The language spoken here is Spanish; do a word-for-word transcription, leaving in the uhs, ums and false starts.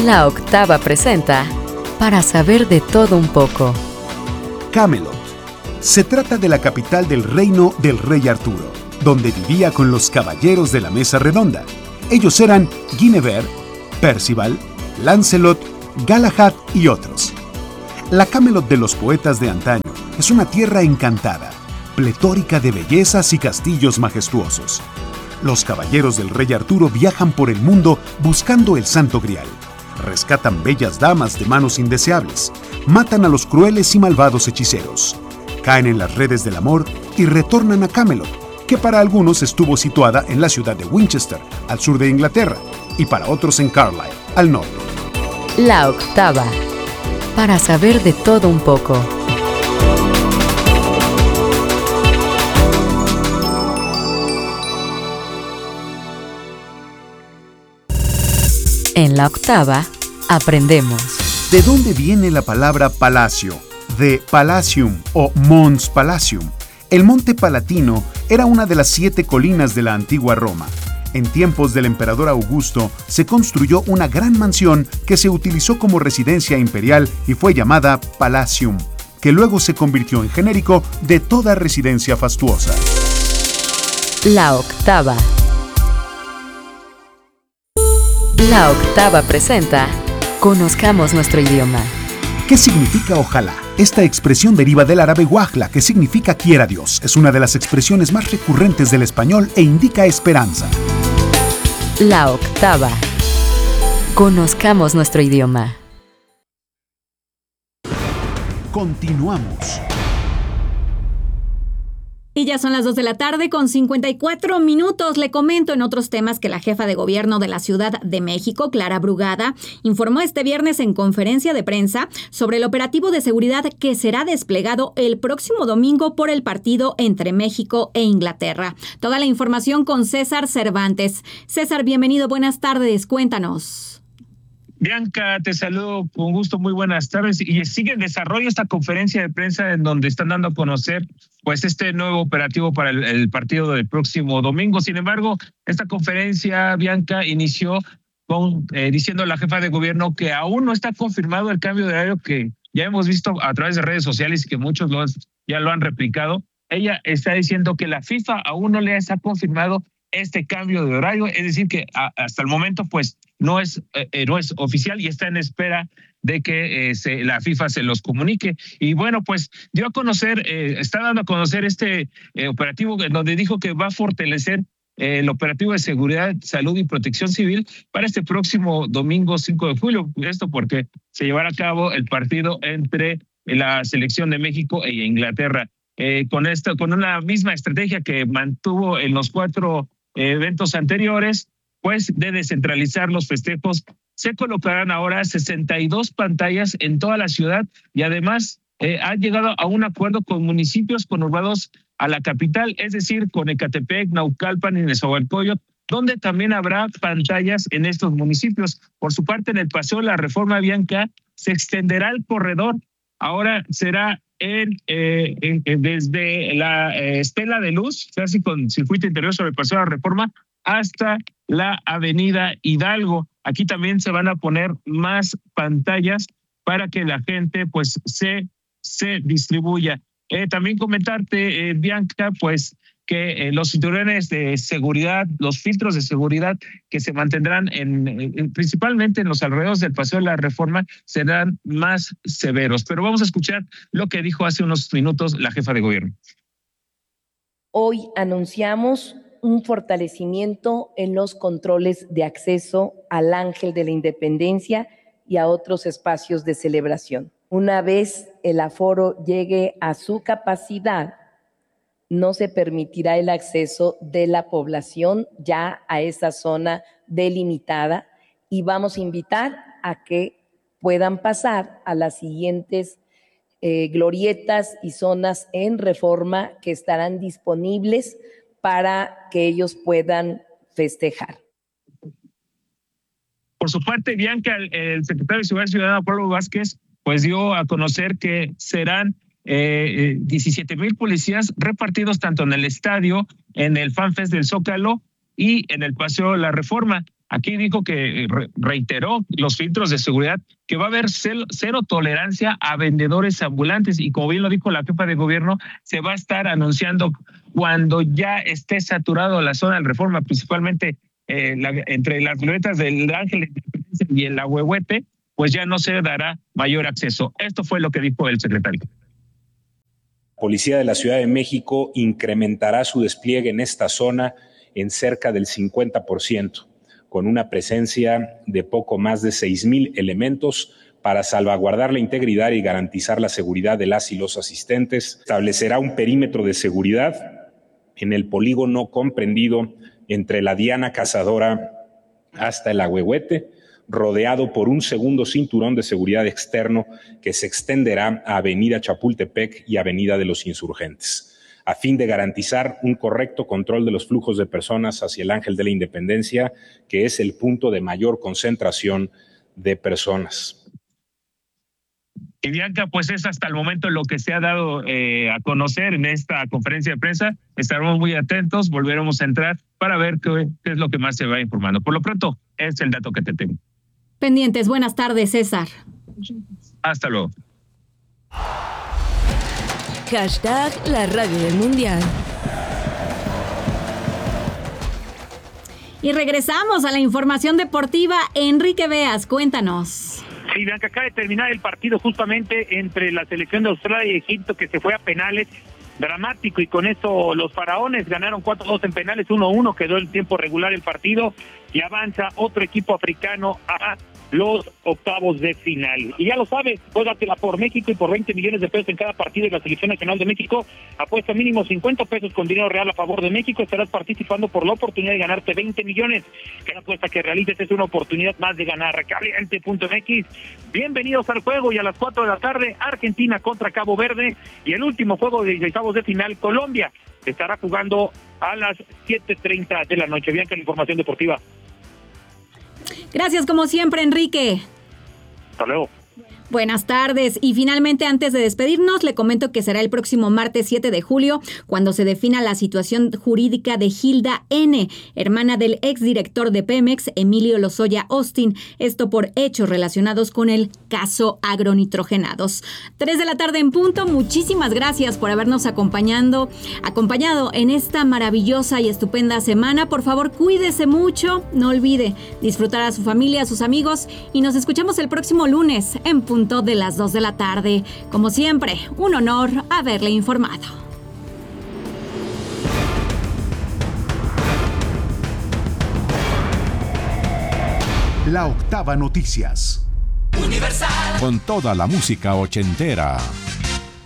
La Octava presenta Para saber de todo un poco. Camelot. Se trata de la capital del reino del rey Arturo, donde vivía con los caballeros de la mesa redonda. Ellos eran Guinevere, Percival, Lancelot, Galahad y otros. La Camelot de los poetas de antaño es una tierra encantada, pletórica de bellezas y castillos majestuosos. Los caballeros del rey Arturo viajan por el mundo buscando el Santo Grial. Rescatan bellas damas de manos indeseables, matan a los crueles y malvados hechiceros, caen en las redes del amor y retornan a Camelot, que para algunos estuvo situada en la ciudad de Winchester, al sur de Inglaterra, y para otros en Carlisle, al norte. La Octava. Para saber de todo un poco. En La Octava, aprendemos. ¿De dónde viene la palabra palacio? De Palatium o Mons Palatium. El Monte Palatino era una de las siete colinas de la antigua Roma. En tiempos del emperador Augusto se construyó una gran mansión que se utilizó como residencia imperial y fue llamada Palatium, que luego se convirtió en genérico de toda residencia fastuosa. La Octava. La Octava presenta Conozcamos nuestro idioma. ¿Qué significa ojalá? Esta expresión deriva del árabe wajla, que significa quiera Dios. Es una de las expresiones más recurrentes del español e indica esperanza. La Octava. Conozcamos nuestro idioma. Continuamos. Y ya son las dos de la tarde con cincuenta y cuatro minutos. Le comento en otros temas que la jefa de gobierno de la Ciudad de México, Clara Brugada, informó este viernes en conferencia de prensa sobre el operativo de seguridad que será desplegado el próximo domingo por el partido entre México e Inglaterra. Toda la información con César Cervantes. César, bienvenido, buenas tardes, cuéntanos. Bianca, te saludo con gusto, muy buenas tardes. Y sigue en desarrollo esta conferencia de prensa en donde están dando a conocer pues este nuevo operativo para el, el partido del próximo domingo. Sin embargo, esta conferencia, Bianca, inició con eh, diciendo la jefa de gobierno que aún no está confirmado el cambio de horario que ya hemos visto a través de redes sociales y que muchos lo, ya lo han replicado. Ella está diciendo que la FIFA aún no le ha confirmado este cambio de horario, es decir que a, hasta el momento pues no es eh, no es oficial y está en espera de que eh, se, la FIFA se los comunique. Y bueno, pues dio a conocer, eh, está dando a conocer este eh, operativo en donde dijo que va a fortalecer eh, el operativo de seguridad, salud y protección civil para este próximo domingo cinco de julio. Esto porque se llevará a cabo el partido entre la selección de México e Inglaterra. Eh, con esto, con una misma estrategia que mantuvo en los cuatro eventos anteriores, pues de descentralizar los festejos, se colocarán ahora sesenta y dos pantallas en toda la ciudad y además eh, ha llegado a un acuerdo con municipios conurbados a la capital, es decir, con Ecatepec, Naucalpan y Nezahualcóyotl, donde también habrá pantallas en estos municipios. Por su parte, en el Paseo de la Reforma, Bianca, se extenderá el corredor. Ahora será en, eh, en, en, desde la eh, Estela de Luz, casi con circuito interior sobre el Paseo de la Reforma, hasta la Avenida Hidalgo. Aquí también se van a poner más pantallas para que la gente pues se, se distribuya. Eh, también comentarte, eh, Bianca, pues que eh, los cinturones de seguridad, los filtros de seguridad que se mantendrán en, en principalmente en los alrededores del Paseo de la Reforma serán más severos. Pero vamos a escuchar lo que dijo hace unos minutos la jefa de gobierno. Hoy anunciamos un fortalecimiento en los controles de acceso al Ángel de la Independencia y a otros espacios de celebración. Una vez el aforo llegue a su capacidad, no se permitirá el acceso de la población ya a esa zona delimitada y vamos a invitar a que puedan pasar a las siguientes eh, glorietas y zonas en Reforma que estarán disponibles para que ellos puedan festejar. Por su parte, Bianca, el, el secretario de Seguridad Ciudadana, Pablo Vázquez, pues dio a conocer que serán eh, diecisiete mil policías repartidos tanto en el estadio, en el FanFest del Zócalo y en el Paseo de la Reforma. Aquí dijo que re- reiteró los filtros de seguridad, que va a haber cero, cero tolerancia a vendedores ambulantes y como bien lo dijo la jefa de gobierno, se va a estar anunciando cuando ya esté saturado la zona de Reforma, principalmente eh, la, entre las glorietas del Ángel de Independencia y el Ahuehuete, pues ya no se dará mayor acceso. Esto fue lo que dijo el secretario. La Policía de la Ciudad de México incrementará su despliegue en esta zona en cerca del cincuenta por ciento, con una presencia de poco más de seis mil elementos para salvaguardar la integridad y garantizar la seguridad de las y los asistentes. Establecerá un perímetro de seguridad en el polígono comprendido entre la Diana Cazadora hasta el Ahuehuete, rodeado por un segundo cinturón de seguridad externo que se extenderá a Avenida Chapultepec y Avenida de los Insurgentes, a fin de garantizar un correcto control de los flujos de personas hacia el Ángel de la Independencia, que es el punto de mayor concentración de personas. Y Bianca, pues es hasta el momento lo que se ha dado eh, a conocer en esta conferencia de prensa. Estaremos muy atentos, volveremos a entrar para ver qué, qué es lo que más se va informando. Por lo pronto, es el dato que te tengo. Pendientes, buenas tardes, César. Hasta luego. Hashtag la radio del mundial. Y regresamos a la información deportiva. Enrique Beas, cuéntanos. Sí, Bianca, acaba de terminar el partido justamente entre la selección de Australia y Egipto, que se fue a penales, dramático, y con eso los faraones ganaron cuatro dos en penales, uno uno, quedó el tiempo regular el partido, y avanza otro equipo africano a los octavos de final. Y ya lo sabes, juégatela por México y por veinte millones de pesos en cada partido de la Selección Nacional de México. Apuesta mínimo cincuenta pesos con dinero real a favor de México. Estarás participando por la oportunidad de ganarte veinte millones. Cada apuesta que realices es una oportunidad más de ganar. Caliente punto m x. Bienvenidos al juego, y a las cuatro de la tarde, Argentina contra Cabo Verde, y el último juego de octavos de final, Colombia estará jugando a las siete treinta de la noche. Bianca, la información deportiva. Gracias como siempre, Enrique. Hasta luego. Buenas tardes. Y finalmente, antes de despedirnos, le comento que será el próximo martes siete de julio cuando se defina la situación jurídica de Hilda N., hermana del exdirector de Pemex, Emilio Lozoya Austin. Esto por hechos relacionados con el caso agronitrogenados. Tres de la tarde en punto. Muchísimas gracias por habernos acompañando, acompañado en esta maravillosa y estupenda semana. Por favor, cuídese mucho. No olvide disfrutar a su familia, a sus amigos, y nos escuchamos el próximo lunes en punto de las dos de la tarde. Como siempre, un honor haberle informado. La Octava Noticias. Universal. Con toda la música ochentera.